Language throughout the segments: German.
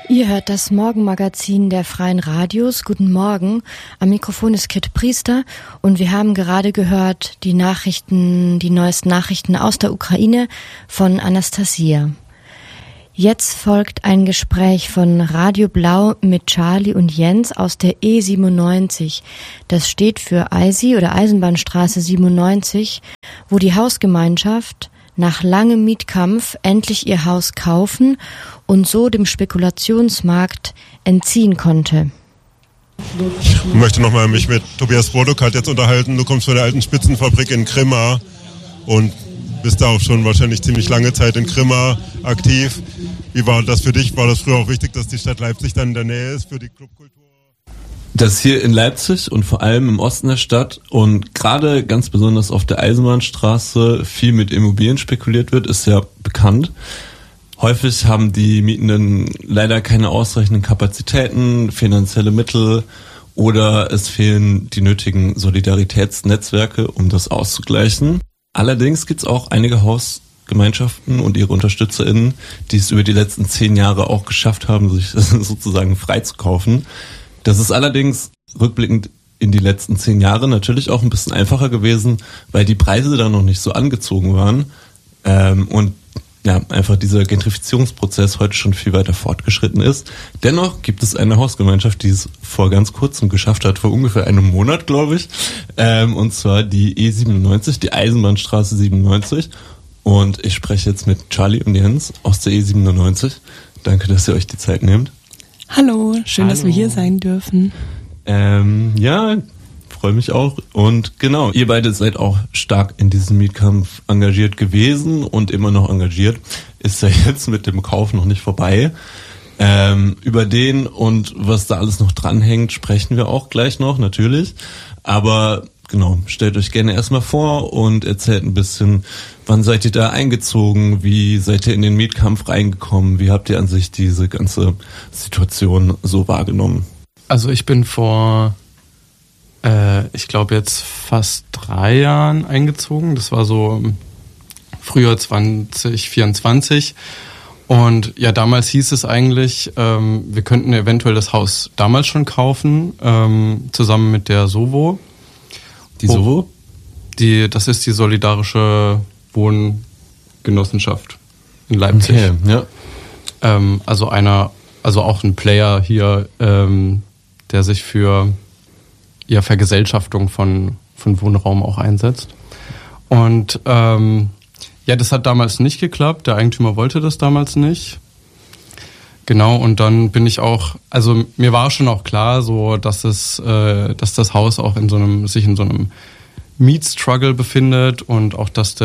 Ihr hört das Morgenmagazin der Freien Radios. Guten Morgen. Am Mikrofon ist Kit Priester und wir haben gerade gehört die neuesten Nachrichten aus der Ukraine von Anastasia. Jetzt folgt ein Gespräch von Radio Blau mit Charlie und Jens aus der E97. Das steht für EISI oder Eisenbahnstraße 97, wo die Hausgemeinschaft nach langem Mietkampf endlich ihr Haus kaufen und so dem Spekulationsmarkt entziehen konnte. Ich möchte nochmal mich mit Tobias Brodok jetzt unterhalten. Du kommst von der alten Spitzenfabrik in Grimma und bist da auch schon wahrscheinlich ziemlich lange Zeit in Grimma aktiv. Wie war das für dich? War das früher auch wichtig, dass die Stadt Leipzig dann in der Nähe ist für die Clubkultur? Dass hier in Leipzig und vor allem im Osten der Stadt und gerade ganz besonders auf der Eisenbahnstraße viel mit Immobilien spekuliert wird, ist ja bekannt. Häufig haben die Mietenden leider keine ausreichenden Kapazitäten, finanzielle Mittel oder es fehlen die nötigen Solidaritätsnetzwerke, um das auszugleichen. Allerdings gibt es auch einige Hausgemeinschaften und ihre UnterstützerInnen, die es über die letzten 10 Jahre auch geschafft haben, sich sozusagen freizukaufen. Das ist allerdings rückblickend in die letzten 10 Jahre natürlich auch ein bisschen einfacher gewesen, weil die Preise da noch nicht so angezogen waren und ja, einfach dieser Gentrifizierungsprozess heute schon viel weiter fortgeschritten ist. Dennoch gibt es eine Hausgemeinschaft, die es vor ganz kurzem geschafft hat, vor ungefähr einem Monat, glaube ich, und zwar die E97, die Eisenbahnstraße 97. Und ich spreche jetzt mit Charlie und Jens aus der E97. Danke, dass ihr euch die Zeit nehmt. Hallo, schön, dass wir hier sein dürfen. Ja, freue mich auch. Und genau, ihr beide seid auch stark in diesem Mietkampf engagiert gewesen und immer noch engagiert. Ist ja jetzt mit dem Kauf noch nicht vorbei. Über den und was da alles noch dranhängt, sprechen wir auch gleich noch, natürlich. Aber genau, stellt euch gerne erstmal vor und erzählt ein bisschen, wann seid ihr da eingezogen, wie seid ihr in den Mietkampf reingekommen, wie habt ihr an sich diese ganze Situation so wahrgenommen? Also ich bin vor, ich glaube jetzt fast 3 Jahren eingezogen, das war so Frühjahr 2024 und ja, damals hieß es eigentlich, wir könnten eventuell das Haus damals schon kaufen, zusammen mit der SOWO. Die SOWO? Das ist die solidarische Wohngenossenschaft in Leipzig. Okay, ja. Also auch ein Player hier, der sich für Vergesellschaftung von Wohnraum auch einsetzt. Und das hat damals nicht geklappt. Der Eigentümer wollte das damals nicht. Genau, und dann bin ich auch, also mir war schon auch klar, so dass das Haus auch sich in so einem Mietstruggle befindet und auch, dass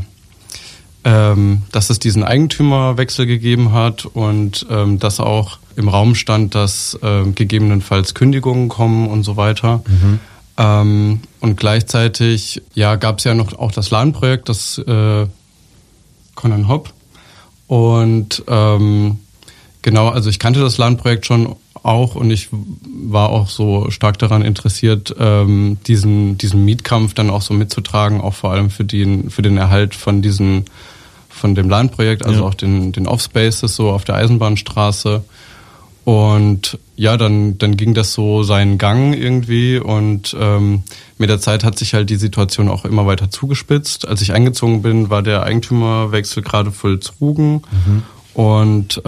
es diesen Eigentümerwechsel gegeben hat und dass auch im Raum stand, dass gegebenenfalls Kündigungen kommen und so weiter. Mhm. Und gleichzeitig gab es ja noch auch das LAN-Projekt, das Conan Hop. Und genau, also ich kannte das LAN-Projekt schon auch und ich war auch so stark daran interessiert, diesen Mietkampf dann auch so mitzutragen, auch vor allem für den Erhalt von dem LAN-Projekt, also auch den Offspaces so auf der Eisenbahnstraße. Und ja, dann ging das so seinen Gang irgendwie und mit der Zeit hat sich halt die Situation auch immer weiter zugespitzt. Als ich eingezogen bin, war der Eigentümerwechsel gerade vollzogen und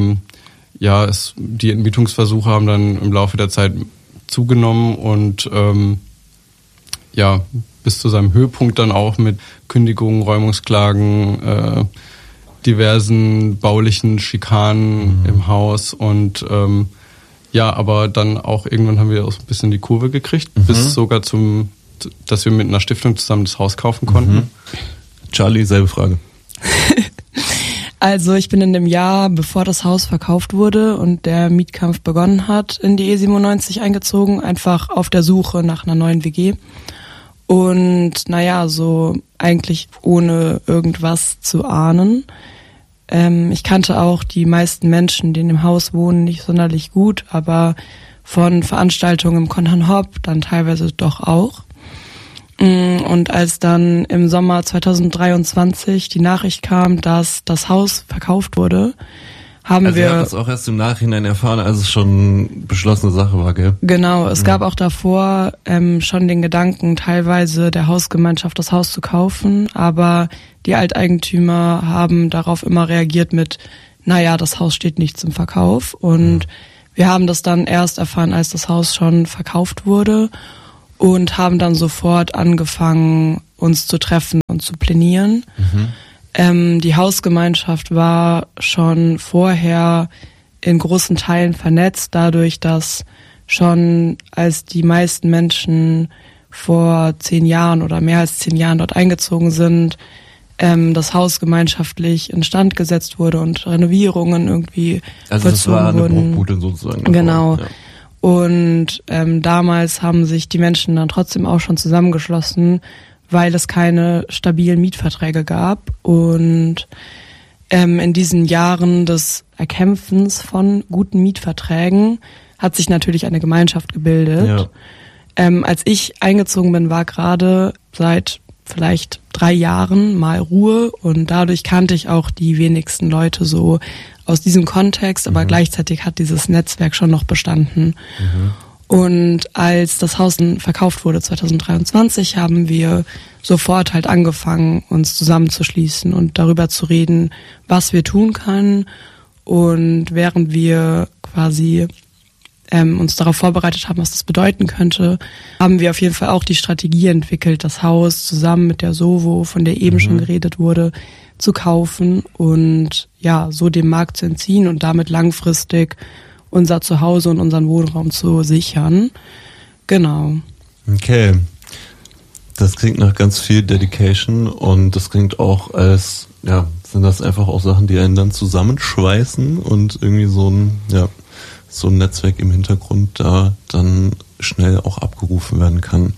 die Entmietungsversuche haben dann im Laufe der Zeit zugenommen und bis zu seinem Höhepunkt dann auch mit Kündigungen, Räumungsklagen, diversen baulichen Schikanen im Haus und aber dann auch irgendwann haben wir auch ein bisschen die Kurve gekriegt, bis sogar dass wir mit einer Stiftung zusammen das Haus kaufen konnten. Charlie, selbe Frage. Also ich bin in dem Jahr, bevor das Haus verkauft wurde und der Mietkampf begonnen hat, in die E97 eingezogen, einfach auf der Suche nach einer neuen WG. Und so eigentlich ohne irgendwas zu ahnen. Ich kannte auch die meisten Menschen, die in dem Haus wohnen, nicht sonderlich gut, aber von Veranstaltungen im Conan Hop dann teilweise doch auch. Und als dann im Sommer 2023 die Nachricht kam, dass das Haus verkauft wurde, haben also wir... ihr habt das auch erst im Nachhinein erfahren, als es schon beschlossene Sache war, gell? Genau, es gab auch davor schon den Gedanken, teilweise der Hausgemeinschaft das Haus zu kaufen, aber die Alteigentümer haben darauf immer reagiert mit, naja, das Haus steht nicht zum Verkauf, und wir haben das dann erst erfahren, als das Haus schon verkauft wurde, und haben dann sofort angefangen, uns zu treffen und zu plänieren. Die Hausgemeinschaft war schon vorher in großen Teilen vernetzt, dadurch, dass schon als die meisten Menschen vor 10 Jahren oder mehr als 10 Jahren dort eingezogen sind, das Haus gemeinschaftlich instand gesetzt wurde und Renovierungen irgendwie also vollzogen wurden. Also das war eine Bruchbude sozusagen. Genau. Ja. Und damals haben sich die Menschen dann trotzdem auch schon zusammengeschlossen, weil es keine stabilen Mietverträge gab. Und in diesen Jahren des Erkämpfens von guten Mietverträgen hat sich natürlich eine Gemeinschaft gebildet. Ja. Als ich eingezogen bin, war gerade seit vielleicht 3 Jahren mal Ruhe, und dadurch kannte ich auch die wenigsten Leute so aus diesem Kontext, aber gleichzeitig hat dieses Netzwerk schon noch bestanden. Und als das Haus verkauft wurde 2023, haben wir sofort halt angefangen, uns zusammenzuschließen und darüber zu reden, was wir tun können. Und während wir quasi uns darauf vorbereitet haben, was das bedeuten könnte, haben wir auf jeden Fall auch die Strategie entwickelt, das Haus zusammen mit der SOWO, von der eben schon geredet wurde, zu kaufen und ja, so dem Markt zu entziehen und damit langfristig unser Zuhause und unseren Wohnraum zu sichern. Genau. Okay. Das klingt nach ganz viel Dedication, und das klingt auch als, ja, sind das einfach auch Sachen, die einen dann zusammenschweißen und irgendwie so ein Netzwerk im Hintergrund da dann schnell auch abgerufen werden kann.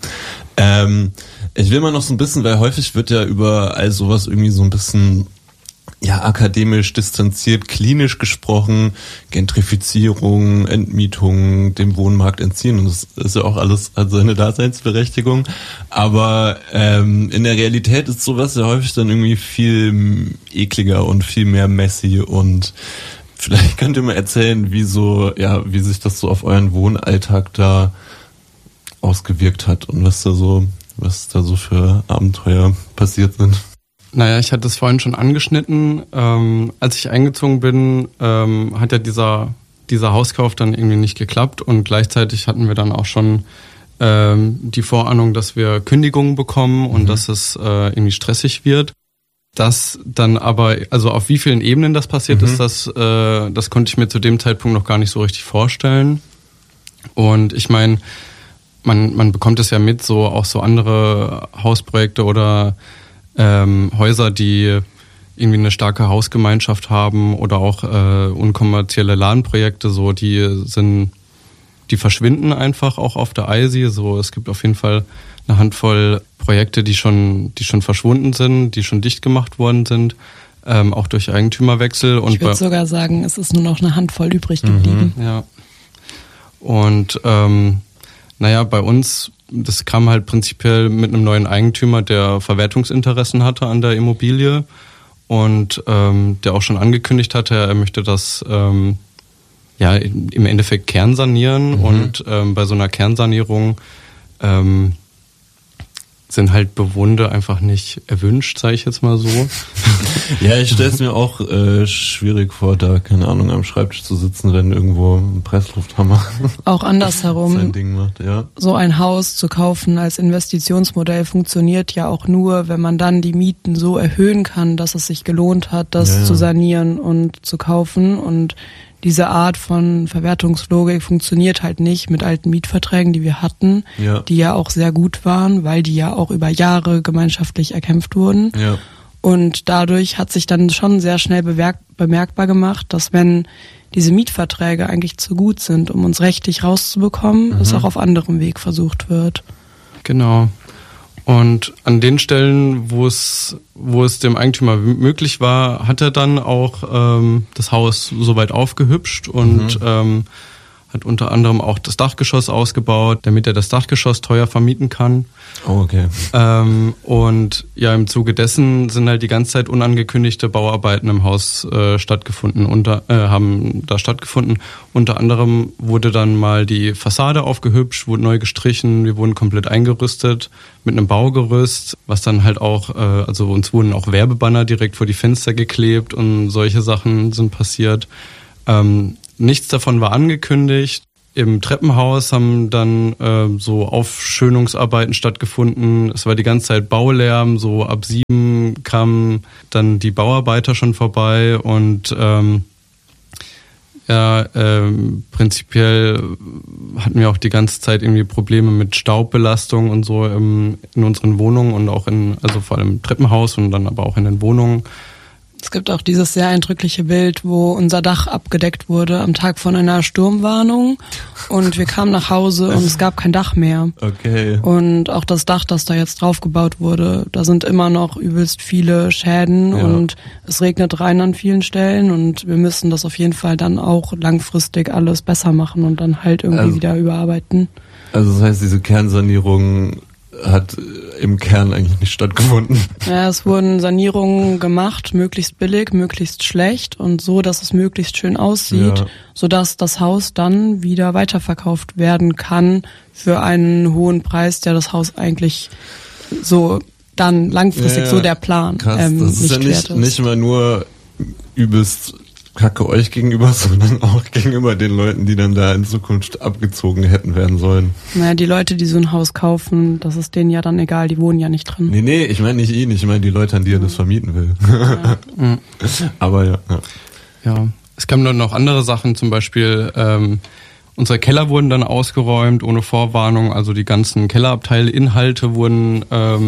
Ich will mal noch so ein bisschen, weil häufig wird ja über all sowas irgendwie so ein bisschen akademisch distanziert, klinisch gesprochen, Gentrifizierung, Entmietung, dem Wohnmarkt entziehen, und das ist ja auch alles, hat seine Daseinsberechtigung, aber in der Realität ist sowas ja häufig dann irgendwie viel ekliger und viel mehr messy, und vielleicht könnt ihr mal erzählen, wie sich das so auf euren Wohnalltag da ausgewirkt hat und was da so für Abenteuer passiert sind. Naja, ich hatte es vorhin schon angeschnitten. Als ich eingezogen bin, hat ja dieser Hauskauf dann irgendwie nicht geklappt, und gleichzeitig hatten wir dann auch schon die Vorahnung, dass wir Kündigungen bekommen und dass es irgendwie stressig wird. Das dann aber, also auf wie vielen Ebenen das passiert ist, das konnte ich mir zu dem Zeitpunkt noch gar nicht so richtig vorstellen. Und ich meine, man bekommt es ja mit, so auch so andere Hausprojekte oder Häuser, die irgendwie eine starke Hausgemeinschaft haben, oder auch unkommerzielle Ladenprojekte, so die verschwinden einfach auch auf der ISI. So, es gibt auf jeden Fall eine Handvoll Projekte, die schon verschwunden sind, die schon dicht gemacht worden sind, auch durch Eigentümerwechsel. Und ich würde sogar sagen, es ist nur noch eine Handvoll übrig geblieben. Ja. Und bei uns, das kam halt prinzipiell mit einem neuen Eigentümer, der Verwertungsinteressen hatte an der Immobilie und der auch schon angekündigt hatte, er möchte das im Endeffekt kernsanieren. Und bei so einer Kernsanierung sind halt Bewunde einfach nicht erwünscht, sage ich jetzt mal so. Ja, ich stelle es mir auch schwierig vor, da, keine Ahnung, am Schreibtisch zu sitzen, wenn irgendwo ein Presslufthammer auch andersherum sein Ding macht, ja. So ein Haus zu kaufen als Investitionsmodell funktioniert ja auch nur, wenn man dann die Mieten so erhöhen kann, dass es sich gelohnt hat, das zu sanieren und zu kaufen. Und diese Art von Verwertungslogik funktioniert halt nicht mit alten Mietverträgen, die wir hatten, die ja auch sehr gut waren, weil die ja auch über Jahre gemeinschaftlich erkämpft wurden. Ja. Und dadurch hat sich dann schon sehr schnell bemerkbar gemacht, dass wenn diese Mietverträge eigentlich zu gut sind, um uns rechtlich rauszubekommen, es auch auf anderem Weg versucht wird. Genau. Und an den Stellen, wo es dem Eigentümer möglich war, hat er dann auch das Haus soweit aufgehübscht und hat unter anderem auch das Dachgeschoss ausgebaut, damit er das Dachgeschoss teuer vermieten kann. Oh, okay. Und ja, im Zuge dessen sind halt die ganze Zeit unangekündigte Bauarbeiten im Haus stattgefunden. Unter anderem wurde dann mal die Fassade aufgehübscht, wurde neu gestrichen, wir wurden komplett eingerüstet mit einem Baugerüst, was dann halt auch, also uns wurden auch Werbebanner direkt vor die Fenster geklebt und solche Sachen sind passiert. Nichts davon war angekündigt. Im Treppenhaus haben dann so Aufschönungsarbeiten stattgefunden. Es war die ganze Zeit Baulärm. So ab 7 kamen dann die Bauarbeiter schon vorbei und prinzipiell hatten wir auch die ganze Zeit irgendwie Probleme mit Staubbelastung und so in unseren Wohnungen und auch also vor allem im Treppenhaus und dann aber auch in den Wohnungen. Es gibt auch dieses sehr eindrückliche Bild, wo unser Dach abgedeckt wurde am Tag von einer Sturmwarnung und wir kamen nach Hause und es gab kein Dach mehr. Okay. Und auch das Dach, das da jetzt drauf gebaut wurde, da sind immer noch übelst viele Schäden und es regnet rein an vielen Stellen und wir müssen das auf jeden Fall dann auch langfristig alles besser machen und dann halt irgendwie wieder überarbeiten. Also das heißt, diese Kernsanierung hat im Kern eigentlich nicht stattgefunden. Ja, es wurden Sanierungen gemacht, möglichst billig, möglichst schlecht und so, dass es möglichst schön aussieht, sodass das Haus dann wieder weiterverkauft werden kann für einen hohen Preis, der das Haus eigentlich so dann langfristig so der Plan krass, das ist ja nicht immer nur übelst Kacke euch gegenüber, sondern auch gegenüber den Leuten, die dann da in Zukunft abgezogen hätten werden sollen. Naja, die Leute, die so ein Haus kaufen, das ist denen ja dann egal, die wohnen ja nicht drin. Nee, ich meine nicht ihn, ich meine die Leute, an die er das vermieten will. Ja. Aber ja, es kamen dann noch andere Sachen, zum Beispiel unsere Keller wurden dann ausgeräumt ohne Vorwarnung, also die ganzen Kellerabteile, Inhalte wurden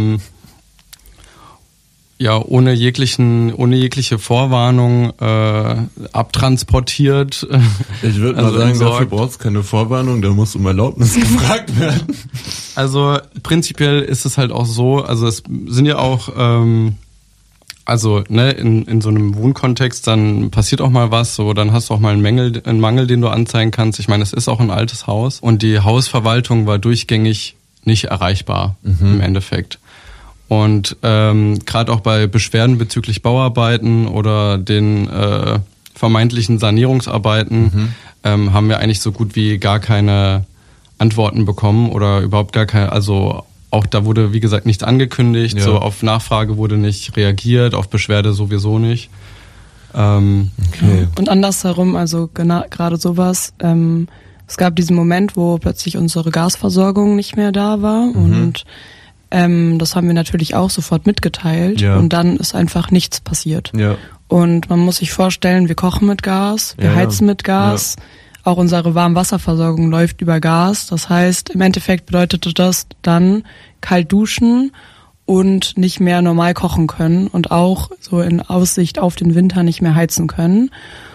ohne jegliche Vorwarnung abtransportiert. Ich würde mal sagen, dafür brauchst du keine Vorwarnung, da musst um Erlaubnis gefragt werden. Also prinzipiell ist es halt auch so, also es sind ja auch, in so einem Wohnkontext, dann passiert auch mal was, so dann hast du auch mal einen Mangel, den du anzeigen kannst. Ich meine, es ist auch ein altes Haus und die Hausverwaltung war durchgängig nicht erreichbar im Endeffekt. Und gerade auch bei Beschwerden bezüglich Bauarbeiten oder den vermeintlichen Sanierungsarbeiten haben wir eigentlich so gut wie gar keine Antworten bekommen oder überhaupt gar keine, also auch da wurde, wie gesagt, nichts angekündigt, so auf Nachfrage wurde nicht reagiert, auf Beschwerde sowieso nicht. Okay. Und andersherum, also gerade sowas, es gab diesen Moment, wo plötzlich unsere Gasversorgung nicht mehr da war und das haben wir natürlich auch sofort mitgeteilt und dann ist einfach nichts passiert. Ja. Und man muss sich vorstellen, wir kochen mit Gas, wir heizen mit Gas, auch unsere Warmwasserversorgung läuft über Gas. Das heißt, im Endeffekt bedeutete das dann kalt duschen und nicht mehr normal kochen können und auch so in Aussicht auf den Winter nicht mehr heizen können.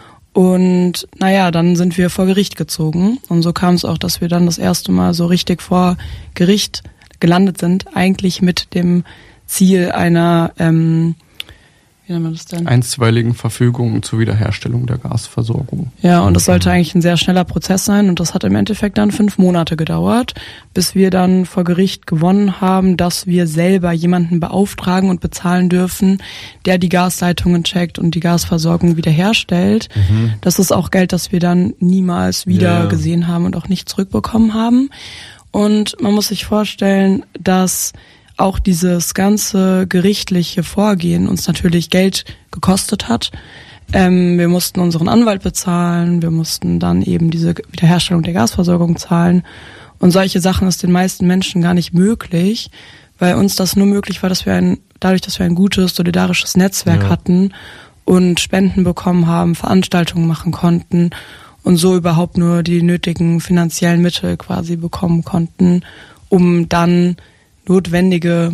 Und dann sind wir vor Gericht gezogen und so kam es auch, dass wir dann das erste Mal so richtig vor Gericht gelandet sind, eigentlich mit dem Ziel einer, wie nennt man das denn? Einstweiligen Verfügung zur Wiederherstellung der Gasversorgung. Ja, und das sollte eigentlich ein sehr schneller Prozess sein und das hat im Endeffekt dann 5 Monate gedauert, bis wir dann vor Gericht gewonnen haben, dass wir selber jemanden beauftragen und bezahlen dürfen, der die Gasleitungen checkt und die Gasversorgung wiederherstellt. Das ist auch Geld, das wir dann niemals wieder gesehen haben und auch nicht zurückbekommen haben. Und man muss sich vorstellen, dass auch dieses ganze gerichtliche Vorgehen uns natürlich Geld gekostet hat. Wir mussten unseren Anwalt bezahlen, wir mussten dann eben diese Wiederherstellung der Gasversorgung zahlen. Und solche Sachen ist den meisten Menschen gar nicht möglich, weil uns das nur möglich war, dass wir dadurch, dass wir ein gutes, solidarisches Netzwerk hatten und Spenden bekommen haben, Veranstaltungen machen konnten und so überhaupt nur die nötigen finanziellen Mittel quasi bekommen konnten, um dann notwendige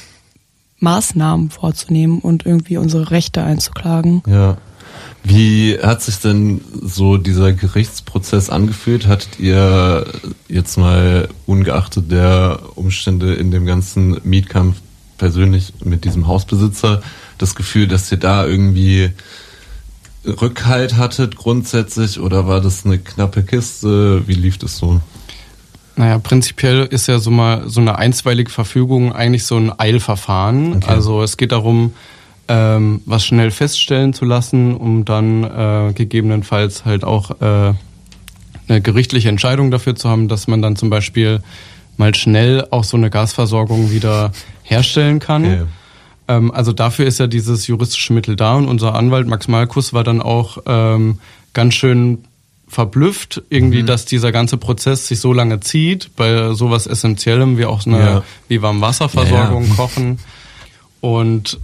Maßnahmen vorzunehmen und irgendwie unsere Rechte einzuklagen. Ja. Wie hat sich denn so dieser Gerichtsprozess angefühlt? Hattet ihr jetzt mal ungeachtet der Umstände in dem ganzen Mietkampf persönlich mit diesem Hausbesitzer das Gefühl, dass ihr da irgendwie Rückhalt hattet grundsätzlich oder war das eine knappe Kiste? Wie lief das so? Naja, prinzipiell ist ja so eine einstweilige Verfügung eigentlich so ein Eilverfahren. Okay. Also es geht darum, was schnell feststellen zu lassen, um dann gegebenenfalls halt auch eine gerichtliche Entscheidung dafür zu haben, dass man dann zum Beispiel mal schnell auch so eine Gasversorgung wieder herstellen kann. Okay. Also dafür ist ja dieses juristische Mittel da und unser Anwalt Max Malkus war dann auch ganz schön verblüfft, irgendwie, dass dieser ganze Prozess sich so lange zieht, bei sowas Essentiellem wie auch wie Warmwasserversorgung, Kochen. Und